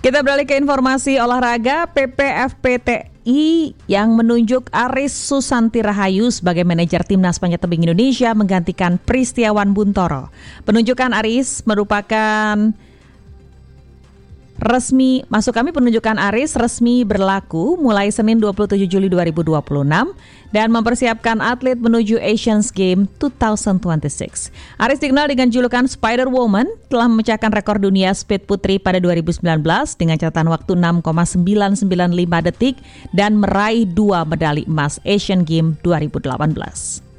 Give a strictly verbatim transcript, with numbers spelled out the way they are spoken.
Kita beralih ke informasi olahraga. P P F P T I yang menunjuk Aris Susanti Rahayu sebagai manajer Timnas Panjat Tebing Indonesia menggantikan Pristiawan Buntoro. Penunjukan Aris merupakan resmi, masuk kami penunjukan Aris resmi berlaku mulai Senin dua puluh tujuh Juli dua ribu dua puluh enam dan mempersiapkan atlet menuju Asian Games dua ribu dua puluh enam. Aris dikenal dengan julukan Spider Woman, telah memecahkan rekor dunia speed putri pada dua ribu sembilan belas dengan catatan waktu enam koma sembilan sembilan lima detik dan meraih dua medali emas Asian Games dua ribu delapan belas.